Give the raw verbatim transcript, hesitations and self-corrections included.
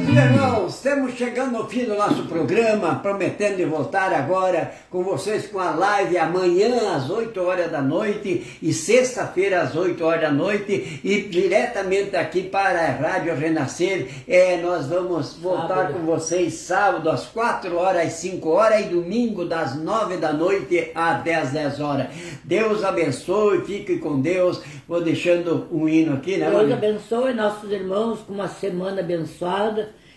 Irmãos, estamos chegando ao fim do nosso programa, prometendo de voltar agora com vocês com a live amanhã às oito horas da noite e sexta-feira às oito horas da noite e diretamente aqui para a Rádio Renascer. É, nós vamos voltar sábado. com vocês sábado às quatro horas às cinco horas e domingo das nove da noite às dez, dez horas. Deus abençoe, fique com Deus. Vou deixando um hino aqui, né, Deus abençoe nossos irmãos com uma semana abençoada.